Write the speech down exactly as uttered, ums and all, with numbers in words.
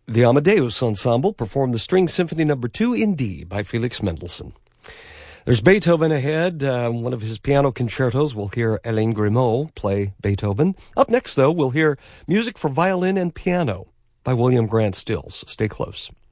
The Amadeus Ensemble performed the String Symphony Number two in D by Felix Mendelssohn. There's Beethoven ahead. Uh, one of his piano concertos, we'll hear Hélène Grimaud play Beethoven. Up next, though, we'll hear music for violin and piano by William Grant Stills. Stay close.